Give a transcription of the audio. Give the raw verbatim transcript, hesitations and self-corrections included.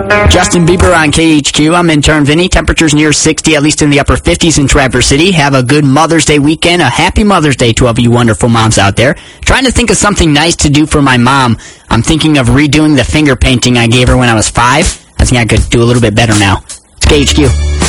Justin Bieber on K H Q. I'm intern Vinny. Temperatures near sixty, at least in the upper fifties in Traverse City. Have a good Mother's Day weekend. A happy Mother's Day to all of you wonderful moms out there. Trying to think of something nice to do for my mom. I'm thinking of redoing the finger painting I gave her when I was five. I think I could do a little bit better now. It's K H Q.